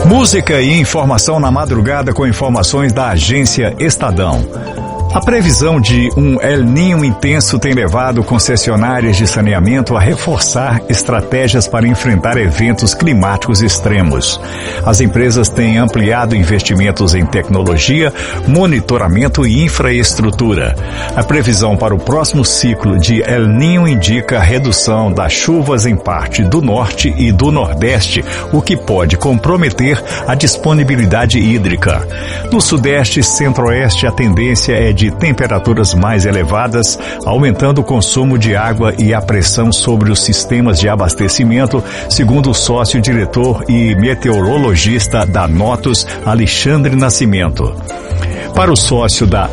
Música e informação na madrugada com informações da agência Estadão. A previsão de um El Niño intenso tem levado concessionárias de saneamento a reforçar estratégias para enfrentar eventos climáticos extremos. As empresas têm ampliado investimentos em tecnologia, monitoramento e infraestrutura. A previsão para o próximo ciclo de El Niño indica a redução das chuvas em parte do norte e do nordeste, o que pode comprometer a disponibilidade hídrica. No sudeste e centro-oeste, a tendência é de temperaturas mais elevadas, aumentando o consumo de água e a pressão sobre os sistemas de abastecimento, segundo o sócio-diretor e meteorologista da Notus, Alexandre Nascimento. Para o sócio da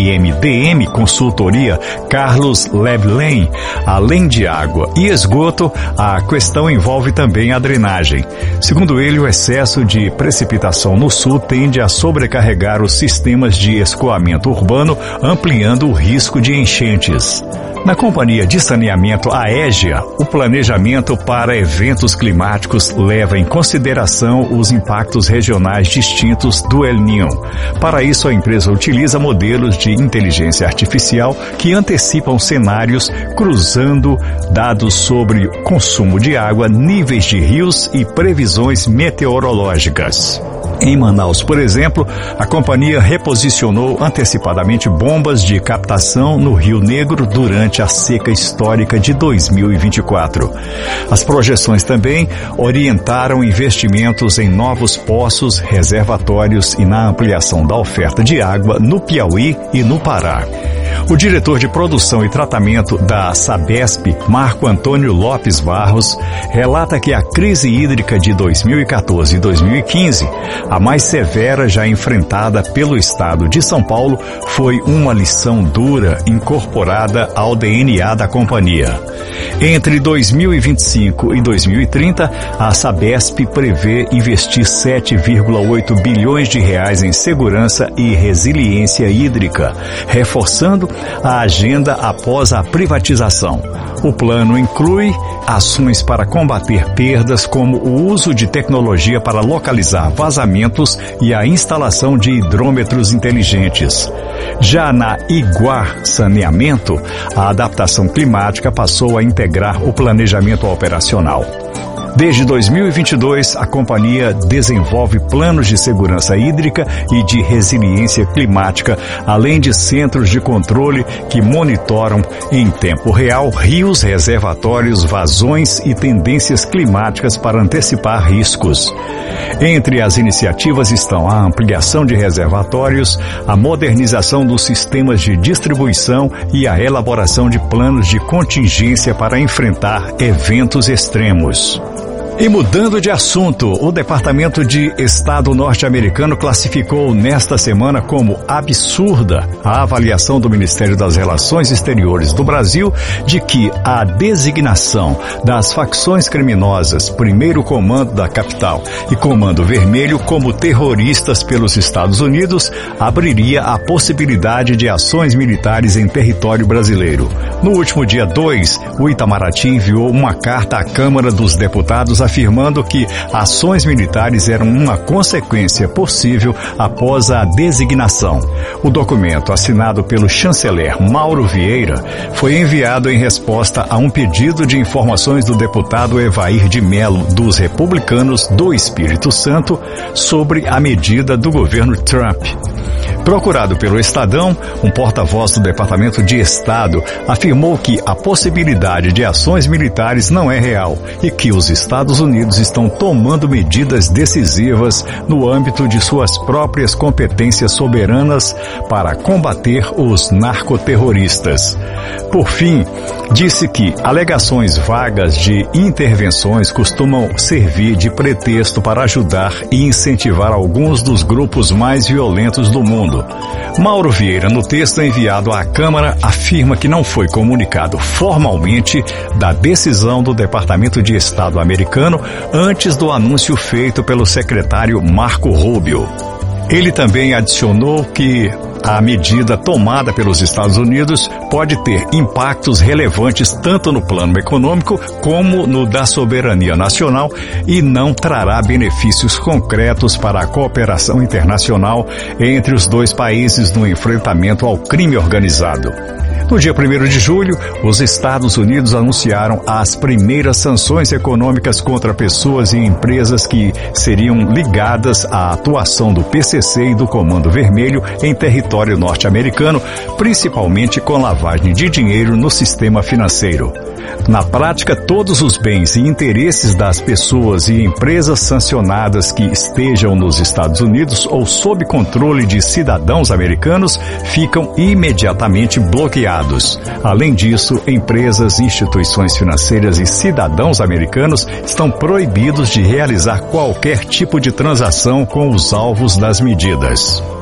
LMDM Consultoria, Carlos Leblanc, além de água e esgoto, a questão envolve também a drenagem. Segundo ele, o excesso de precipitação no sul tende a sobrecarregar os sistemas de escoamento urbano, ampliando o risco de enchentes. Na Companhia de Saneamento Aegea, o planejamento para eventos climáticos leva em consideração os impactos regionais distintos do El Niño. Para isso, a empresa utiliza modelos de inteligência artificial que antecipam cenários, cruzando dados sobre consumo de água, níveis de rios e previsões meteorológicas. Em Manaus, por exemplo, a companhia reposicionou antecipadamente bombas de captação no Rio Negro durante a seca histórica de 2024. As projeções também orientaram investimentos em novos poços, reservatórios e na ampliação da oferta de água no Piauí e no Pará. O diretor de produção e tratamento da Sabesp, Marco Antônio Lopes Barros, relata que a crise hídrica de 2014 e 2015, a mais severa já enfrentada pelo estado de São Paulo, foi uma lição dura incorporada ao DNA da companhia. Entre 2025 e 2030, a Sabesp prevê investir 7,8 bilhões de reais em segurança e resiliência hídrica, reforçando a agenda após a privatização. O plano inclui ações para combater perdas, como o uso de tecnologia para localizar vazamentos e a instalação de hidrômetros inteligentes. Já na Iguar Saneamento, a adaptação climática passou a integrar o planejamento operacional. Desde 2022, a companhia desenvolve planos de segurança hídrica e de resiliência climática, além de centros de controle que monitoram em tempo real rios, reservatórios, vazões e tendências climáticas para antecipar riscos. Entre as iniciativas estão a ampliação de reservatórios, a modernização dos sistemas de distribuição e a elaboração de planos de contingência para enfrentar eventos extremos. E mudando de assunto, o Departamento de Estado norte-americano classificou nesta semana como absurda a avaliação do Ministério das Relações Exteriores do Brasil de que a designação das facções criminosas Primeiro Comando da Capital e Comando Vermelho como terroristas pelos Estados Unidos abriria a possibilidade de ações militares em território brasileiro. No último dia 2, o Itamaraty enviou uma carta à Câmara dos Deputados afirmando que ações militares eram uma consequência possível após a designação. O documento, assinado pelo chanceler Mauro Vieira, foi enviado em resposta a um pedido de informações do deputado Evair de Mello, dos Republicanos do Espírito Santo, sobre a medida do governo Trump. Procurado pelo Estadão, um porta-voz do Departamento de Estado afirmou que a possibilidade de ações militares não é real e que os Estados Unidos estão tomando medidas decisivas no âmbito de suas próprias competências soberanas para combater os narcoterroristas. Por fim, disse que alegações vagas de intervenções costumam servir de pretexto para ajudar e incentivar alguns dos grupos mais violentos do mundo. Mauro Vieira, no texto enviado à Câmara, afirma que não foi comunicado formalmente da decisão do Departamento de Estado americano antes do anúncio feito pelo secretário Marco Rubio. Ele também adicionou que A medida tomada pelos Estados Unidos pode ter impactos relevantes tanto no plano econômico como no da soberania nacional e não trará benefícios concretos para a cooperação internacional entre os dois países no enfrentamento ao crime organizado. No dia 1º de julho, os Estados Unidos anunciaram as primeiras sanções econômicas contra pessoas e empresas que seriam ligadas à atuação do PCC e do Comando Vermelho em território norte-americano, principalmente com lavagem de dinheiro no sistema financeiro. Na prática, todos os bens e interesses das pessoas e empresas sancionadas que estejam nos Estados Unidos ou sob controle de cidadãos americanos ficam imediatamente bloqueados. Além disso, empresas, instituições financeiras e cidadãos americanos estão proibidos de realizar qualquer tipo de transação com os alvos das medidas.